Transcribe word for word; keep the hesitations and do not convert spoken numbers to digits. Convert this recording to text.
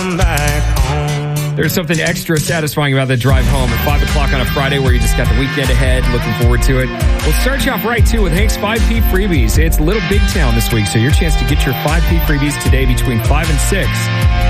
back home. There's something extra satisfying about the drive home at five o'clock on a Friday where you just got the weekend ahead, looking forward to it. We'll start you off right, too, with Hank's five P freebies. It's Little Big Town this week, so your chance to get your five P freebies today between five and six.